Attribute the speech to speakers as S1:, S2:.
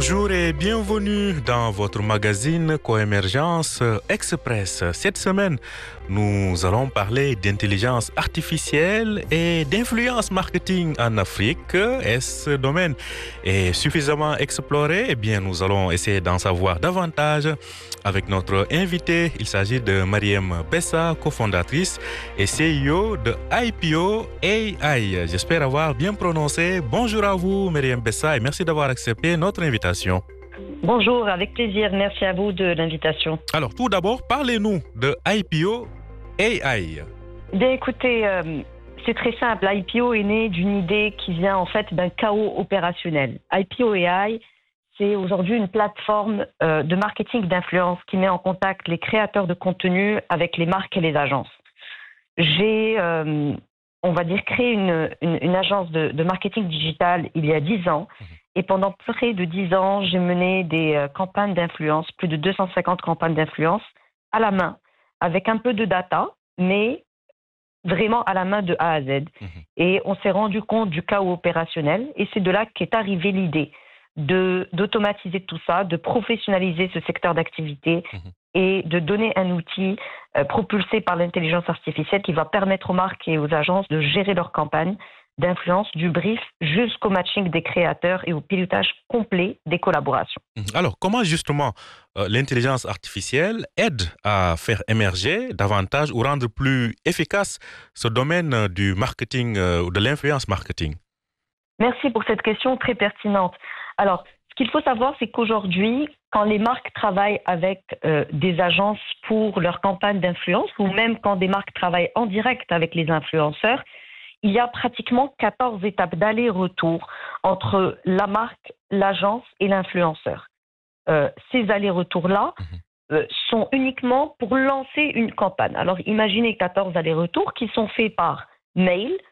S1: Bonjour et bienvenue dans votre magazine Coémergence Express. Cette semaine, nous allons parler d'intelligence artificielle et d'influence marketing en Afrique. Est-ce ce domaine est suffisamment exploré? Eh bien, nous allons essayer d'en savoir davantage avec notre invité. Il s'agit de Mariam Bessa, cofondatrice et CEO de IPO AI. J'espère avoir bien prononcé. Bonjour à vous, Mariam Bessa, et merci d'avoir accepté notre invitation.
S2: Bonjour, avec plaisir. Merci à vous de l'invitation.
S1: Alors, tout d'abord, parlez-nous de IPO AI.
S2: Bien, écoutez, c'est très simple. IPO est né d'une idée qui vient en fait d'un chaos opérationnel. IPO AI, c'est aujourd'hui une plateforme de marketing d'influence qui met en contact les créateurs de contenu avec les marques et les agences. J'ai, on va dire, créé une agence de marketing digital il y a 10 ans. Et pendant près de 10 ans, j'ai mené des campagnes d'influence, plus de 250 campagnes d'influence à la main, avec un peu de data, mais vraiment à la main de A à Z. Et on s'est rendu compte du chaos opérationnel, et c'est de là qu'est arrivée l'idée d'automatiser tout ça, de professionnaliser ce secteur d'activité et de donner un outil propulsé par l'intelligence artificielle qui va permettre aux marques et aux agences de gérer leurs campagnes d'influence du brief jusqu'au matching des créateurs et au pilotage complet des collaborations.
S1: Alors, comment justement l'intelligence artificielle aide à faire émerger davantage ou rendre plus efficace ce domaine du marketing ou de l'influence marketing?
S2: Merci pour cette question très pertinente. Alors, ce qu'il faut savoir, c'est qu'aujourd'hui, quand les marques travaillent avec des agences pour leur campagne d'influence, ou même quand des marques travaillent en direct avec les influenceurs, il y a pratiquement 14 étapes d'aller-retour entre la marque, l'agence et l'influenceur. Ces allers-retours-là sont uniquement pour lancer une campagne. Alors, imaginez 14 allers-retours qui sont faits par mail,